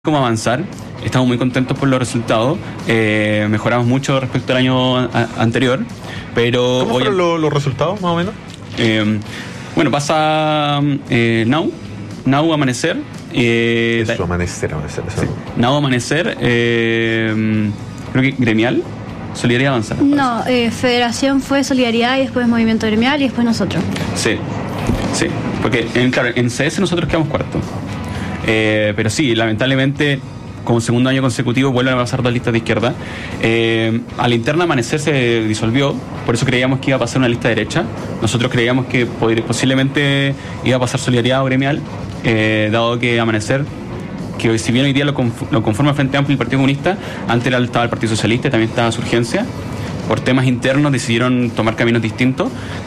cómo avanzar. Estamos muy contentos por los resultados. Mejoramos mucho respecto al año anterior. Pero ¿Cómo fueron los resultados, más o menos? Bueno, pasa Now Amanecer. Eso, Amanecer. Sí. Now Amanecer, creo que Gremial, Solidaridad Avanzar. No, Federación fue Solidaridad y después Movimiento Gremial y después nosotros. Sí, porque en CS nosotros quedamos cuarto. Pero sí, lamentablemente, como segundo año consecutivo vuelven a pasar dos listas de izquierda. A la interna Amanecer se disolvió, por eso creíamos que iba a pasar una lista derecha. Nosotros creíamos que posiblemente iba a pasar Solidaridad o Gremial, dado que Amanecer, que si bien hoy día lo conforma el Frente Amplio y el Partido Comunista, antes estaba el Partido Socialista y también estaba Surgencia. Por temas internos decidieron tomar caminos distintos,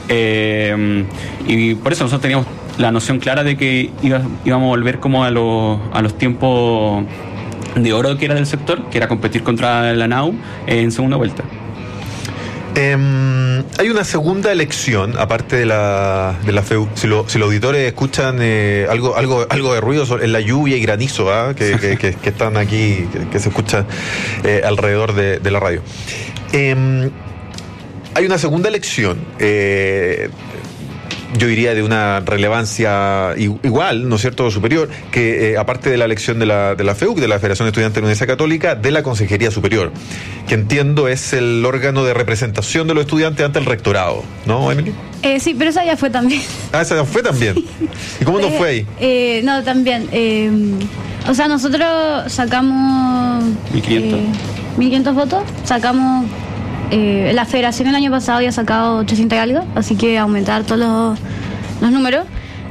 y por eso nosotros teníamos la noción clara de que íbamos a volver como a los tiempos de oro que era del sector, que era competir contra la NAU en segunda vuelta. Hay una segunda elección, aparte de la FEU. Si los auditores escuchan algo de ruido en la lluvia y granizo, que están aquí, que se escucha alrededor de la radio. Hay una segunda elección, yo diría de una relevancia igual, ¿no es cierto?, superior, que aparte de la elección de la FEUC, de la Federación Estudiantil de la Universidad Católica, de la Consejería Superior, que entiendo es el órgano de representación de los estudiantes ante el rectorado, ¿no, Emily? Sí, pero esa ya fue también. Esa ya fue también. Sí. ¿Y cómo nos fue ahí? No, también. O sea, nosotros sacamos 1.500 votos, sacamos... la federación el año pasado ya ha sacado 800 y algo, así que aumentar todos los números.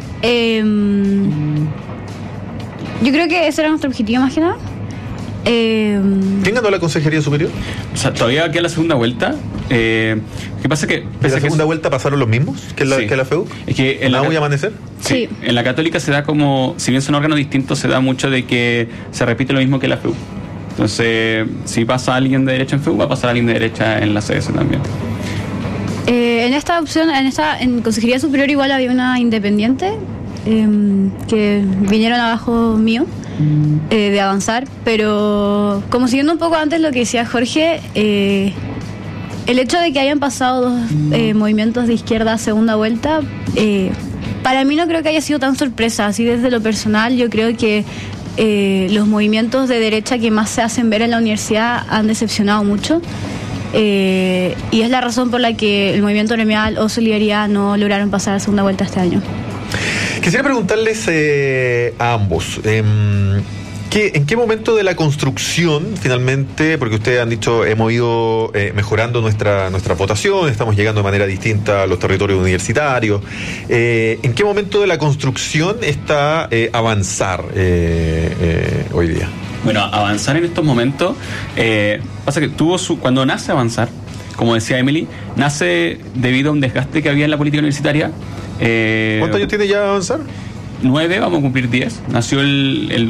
Yo creo que ese era nuestro objetivo más que nada. ¿Quién ganó la Consejería Superior? O sea, todavía queda la segunda vuelta. ¿Qué pasa? Que ¿en la segunda vuelta pasaron los mismos que la FEU? Es que en ¿NAU y Amanecer? Sí. En la Católica se da como, si bien son órganos distintos, se da mucho de que se repite lo mismo que la FEU. Entonces, si pasa alguien de derecha en FEU, va a pasar alguien de derecha en la CS también. En esta opción, en Consejería Superior igual había una independiente que vinieron abajo mío de avanzar, pero como siguiendo un poco antes lo que decía Jorge, el hecho de que hayan pasado dos movimientos de izquierda a segunda vuelta, para mí no creo que haya sido tan sorpresa. Así desde lo personal, yo creo que los movimientos de derecha que más se hacen ver en la universidad han decepcionado mucho, y es la razón por la que el movimiento gremial o Solidaridad no lograron pasar a segunda vuelta este año. Quisiera preguntarles a ambos, ¿en qué momento de la construcción finalmente, porque ustedes han dicho hemos ido mejorando nuestra votación, estamos llegando de manera distinta a los territorios universitarios, ¿en qué momento de la construcción está avanzar hoy día? Bueno, avanzar en estos momentos, pasa que cuando nace Avanzar, como decía Emily, nace debido a un desgaste que había en la política universitaria. ¿Cuántos años tiene ya Avanzar? 9, vamos a cumplir 10. Nació el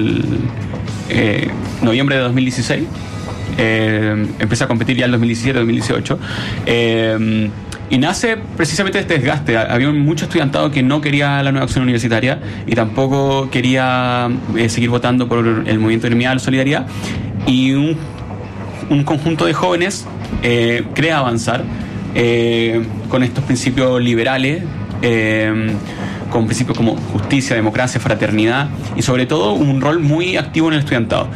noviembre de 2016. Empecé a competir ya en 2017-2018. Y nace precisamente este desgaste. Había mucho estudiantado que no quería la nueva acción universitaria y tampoco quería seguir votando por el movimiento gremial Solidaridad. Y un conjunto de jóvenes crea Avanzar con estos principios liberales, con principios como justicia, democracia, fraternidad y sobre todo un rol muy activo en el estudiantado.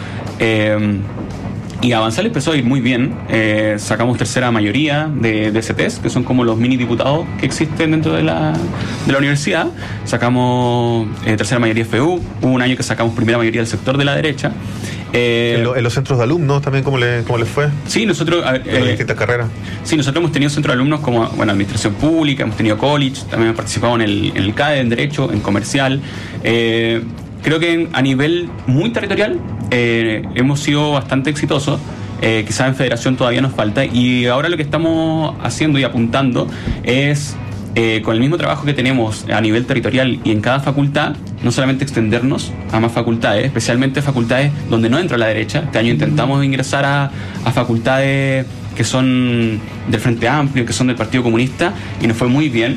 Y Avanzar empezó a ir muy bien. Sacamos tercera mayoría de DCTs, que son como los mini diputados que existen dentro de la universidad. Sacamos tercera mayoría FEU. Hubo un año que sacamos primera mayoría del sector de la derecha. En los centros de alumnos también, ¿cómo les fue? Sí, nosotros... en distintas carreras. Sí, nosotros hemos tenido centros de alumnos como, administración pública, hemos tenido college, también hemos participado en el CADE, en Derecho, en Comercial. Creo que a nivel muy territorial hemos sido bastante exitosos. Quizás en Federación todavía nos falta. Y ahora lo que estamos haciendo y apuntando es... con el mismo trabajo que tenemos a nivel territorial y en cada facultad, no solamente extendernos a más facultades, especialmente facultades donde no entra la derecha. Este año intentamos ingresar a facultades que son del Frente Amplio, que son del Partido Comunista, y nos fue muy bien.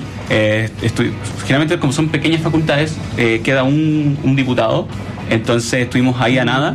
Generalmente, como son pequeñas facultades, queda un diputado, entonces estuvimos ahí a nada.